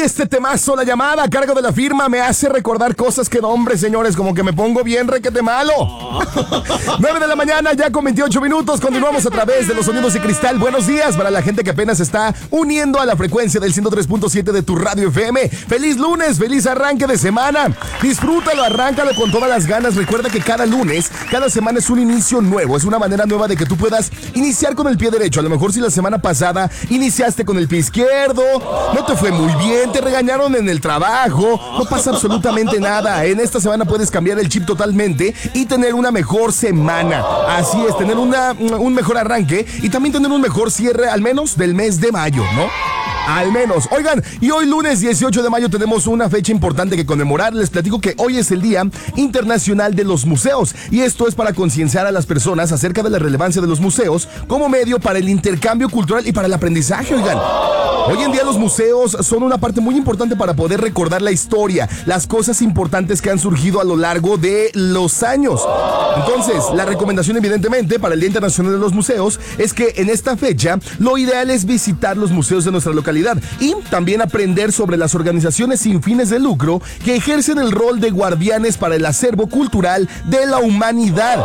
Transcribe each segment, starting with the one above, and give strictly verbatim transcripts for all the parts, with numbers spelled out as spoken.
este temazo, La Llamada, a cargo de La Firma, me hace recordar cosas que, no, hombre, señores, como que me pongo bien requete malo. nueve de la mañana, ya con veintiocho minutos, continuamos a través de los sonidos de cristal. Buenos días para la gente que apenas está uniendo a la frecuencia del ciento tres punto siete de tu radio F M. Feliz lunes, feliz arranque de semana. Disfrútalo, arráncalo con todas las ganas. Recuerda que cada lunes, cada semana es un inicio nuevo, es una manera nueva de que tú puedas iniciar con el pie derecho. A lo mejor si la semana pasada iniciaste con el pie izquierdo, no te fue muy bien, te regañaron en el trabajo, no pasa absolutamente nada. En esta semana puedes cambiar el chip totalmente y tener una mejor semana. Así es, tener una, un mejor arranque y también tener un mejor cierre, al menos del mes de mayo, ¿no? Al menos. Oigan, y hoy lunes dieciocho de mayo tenemos una fecha importante que conmemorar. Les platico que hoy es el Día Internacional de los Museos y esto es para concienciar a las personas acerca de la relevancia de los museos como medio para el intercambio cultural y para el aprendizaje. Oigan, hoy en día los museos son una parte muy importante para poder recordar la historia, las cosas importantes que han surgido a lo largo de los años. Entonces, la recomendación evidentemente para el Día Internacional de los Museos es que en esta fecha lo ideal es visitar los museos de nuestra localidad y también aprender sobre las organizaciones sin fines de lucro que ejercen el rol de guardianes para el acervo cultural de la humanidad.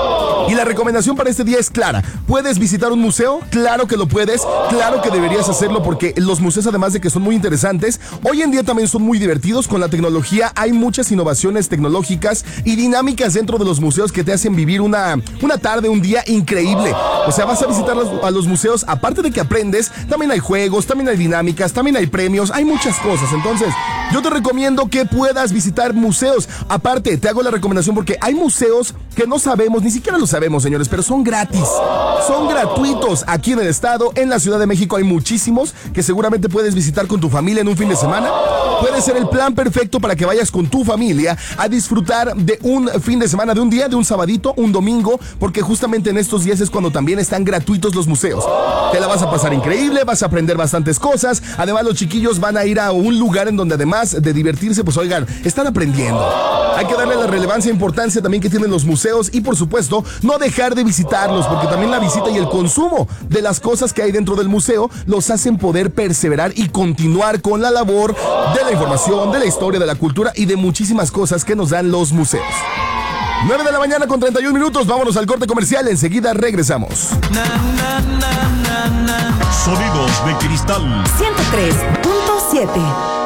Y la recomendación para este día es clara. ¿Puedes visitar un museo? Claro que lo puedes, claro que deberías hacerlo porque los museos, además de que son muy interesantes, hoy en día también son muy divertidos. Con la tecnología hay muchas innovaciones tecnológicas y dinámicas dentro de los museos que te hacen vivir una, una tarde, un día increíble. O sea, vas a visitar los, a los museos, aparte de que aprendes, también hay juegos, también hay dinámicas, también hay premios, hay muchas cosas. Entonces, yo te recomiendo que puedas visitar museos. Aparte, te hago la recomendación porque hay museos que no sabemos, ni siquiera lo sabemos, señores, pero son gratis, son gratuitos aquí en el estado. En la Ciudad de México hay muchísimos que seguramente puedes visitar con tu familia en un fin de semana. Puede ser el plan perfecto para que vayas con tu familia a disfrutar de un fin de semana, de un día, de un sabadito, un domingo, porque justamente en estos días es cuando también están gratuitos los museos. Te la vas a pasar increíble, vas a aprender bastantes cosas. Además, los chiquillos van a ir a un lugar en donde además de divertirse, pues oigan, están aprendiendo. Hay que darle la relevancia e importancia también que tienen los museos y por supuesto no dejar de visitarlos, porque también la visita y el consumo de las cosas que hay dentro del museo los hacen poder perseverar y continuar con la labor de la información, de la historia, de la cultura y de muchísimas cosas que nos dan los museos. nueve de la mañana con treinta y un minutos, vámonos al corte comercial, enseguida regresamos. Na, na, na, na, na. Sonidos de cristal ciento tres punto siete.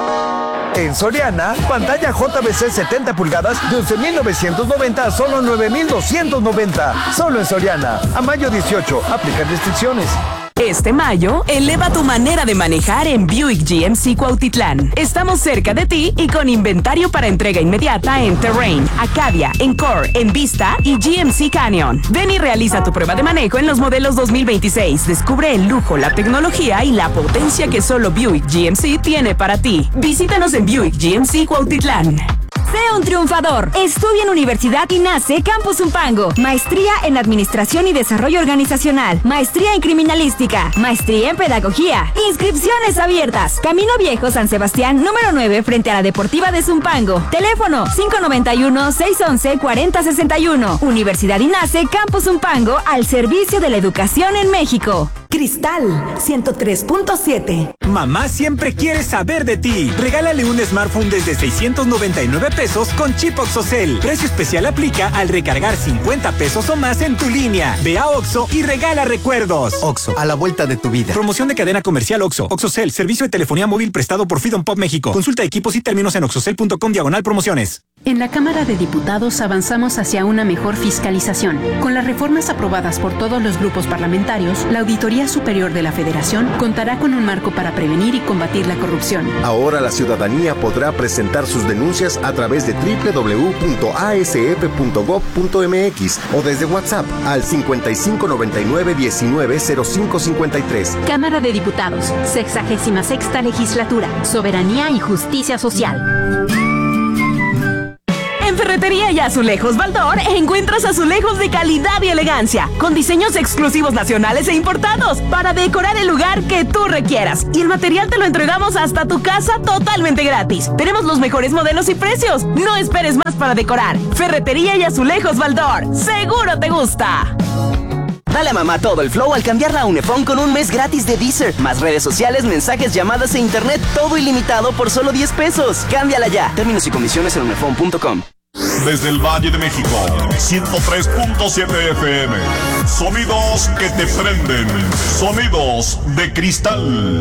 En Soriana, pantalla J V C setenta pulgadas de once mil novecientos noventa a solo nueve mil doscientos noventa. Solo en Soriana. A mayo dieciocho. Aplican restricciones. Este mayo, eleva tu manera de manejar en Buick G M C Cuautitlán. Estamos cerca de ti y con inventario para entrega inmediata en Terrain, Acadia, Encore, Envista y G M C Canyon. Ven y realiza tu prueba de manejo en los modelos dos mil veintiséis. Descubre el lujo, la tecnología y la potencia que solo Buick G M C tiene para ti. Visítanos en Buick G M C Cuautitlán. Sé un triunfador. Estudia en Universidad INACE Campus Zumpango. Maestría en Administración y Desarrollo Organizacional. Maestría en Criminalística. Maestría en Pedagogía. Inscripciones abiertas. Camino Viejo, San Sebastián, número nueve, frente a la Deportiva de Zumpango. Teléfono cinco nueve uno, seis once, cuarenta sesenta y uno. Universidad INACE Campus Zumpango, al servicio de la educación en México. Cristal ciento tres punto siete. Mamá siempre quiere saber de ti. Regálale un smartphone desde seiscientos noventa y nueve pesos con chip OXXOCEL. Precio especial aplica al recargar cincuenta pesos o más en tu línea. Ve a Oxxo y regala recuerdos. Oxxo, a la vuelta de tu vida. Promoción de cadena comercial Oxxo. OXXOCEL, servicio de telefonía móvil prestado por Freedom Pop México. Consulta equipos y términos en oxxocel punto com diagonal promociones. En la Cámara de Diputados avanzamos hacia una mejor fiscalización. Con las reformas aprobadas por todos los grupos parlamentarios, la Auditoría Superior de la Federación contará con un marco para prevenir y combatir la corrupción. Ahora la ciudadanía podrá presentar sus denuncias a través de doble u doble u doble u punto a s f punto gob punto m x o desde WhatsApp al cincuenta y cinco noventa y nueve diecinueve cero cinco cincuenta y tres. Cámara de Diputados, sexagésima sexta legislatura, soberanía y justicia social. En Ferretería y Azulejos Baldor encuentras azulejos de calidad y elegancia, con diseños exclusivos nacionales e importados, para decorar el lugar que tú requieras. Y el material te lo entregamos hasta tu casa totalmente gratis. Tenemos los mejores modelos y precios. No esperes más para decorar. Ferretería y Azulejos Baldor. ¡Seguro te gusta! Dale a mamá todo el flow al cambiarla a Unifón con un mes gratis de Deezer, más redes sociales, mensajes, llamadas e internet, todo ilimitado por solo diez pesos. Cámbiala ya. Términos y condiciones en unifón punto com. Desde el Valle de México, ciento tres punto siete F M. Sonidos que te prenden. Sonidos de cristal.